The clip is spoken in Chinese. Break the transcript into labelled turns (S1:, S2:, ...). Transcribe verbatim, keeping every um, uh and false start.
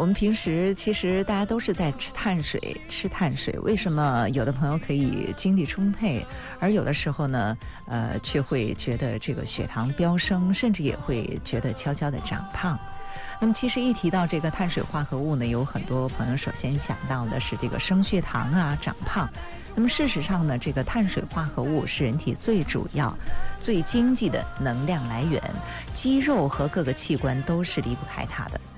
S1: 我们平时其实大家都是在吃碳水，吃碳水。为什么有的朋友可以精力充沛，而有的时候呢，呃，却会觉得这个血糖飙升，甚至也会觉得悄悄的长胖？那么其实一提到这个碳水化合物呢，有很多朋友首先想到的是这个升血糖啊、长胖。那么事实上呢，这个碳水化合物是人体最主要、最经济的能量来源，肌肉和各个器官都是离不开它的。